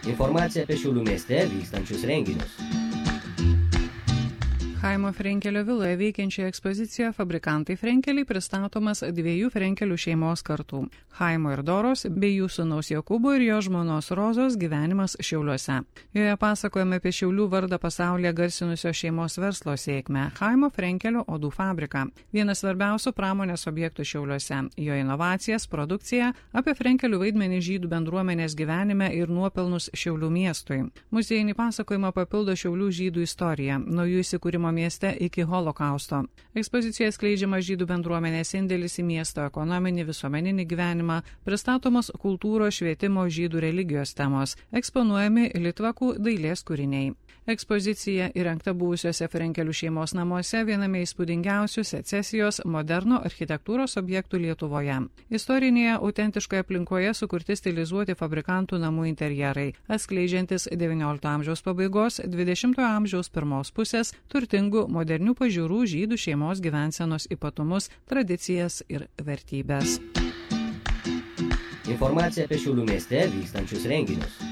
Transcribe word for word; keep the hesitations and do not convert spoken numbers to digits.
Informacija apie Šiaulių mieste vykstančius renginius. Chaimo Frenkelio viloje veikiančioje ekspozicijoje Fabrikantai Frenkeliai pristatomas dviejų Frenkelių šeimos kartų – Chaimo ir Doros bei jų sūnaus Jokūbo ir jo žmonos Rozos gyvenimas Šiauliuose. Joje pasakojame apie Šiaulių vardą pasaulyje garsinusios šeimos verslo sėkmę – Chaimo Frenkelio odų fabriką. Vienas svarbiausių pramonės objektų Šiauliuose – jo inovacijas, produkciją, apie Frenkelių vaidmenį žydų bendruomenės gyvenime ir nuopelnus Šiaulių miestui. Muziejinį pasakojimą papildo Šiaulių žydų istorija, nuo jų įsikūrimo mieste iki holokausto. Ekspozicijoje skleidžiama žydų bendruomenės indėlis į miesto ekonominį visuomeninį gyvenimą, pristatomos kultūros, švietimo, žydų religijos temos, eksponuojami litvakų dailės kūriniai. Ekspozicija įrengta buvusiuose Frenkelių šeimos namuose, viename įspūdingiausių secesijos moderno architektūros objektų Lietuvoje. Istorinėje autentiškoje aplinkoje sukurti stilizuoti fabrikantų namų interjerai, atskleidžiantis devyniolikto amžiaus pabaigos, dvidešimtojo amžiaus pirmos pusės turtingų modernių pažiūrų žydų šeimos gyvensenos ypatumus, tradicijas ir vertybės. Informacija apie Šiaulių mieste vykstančius renginius.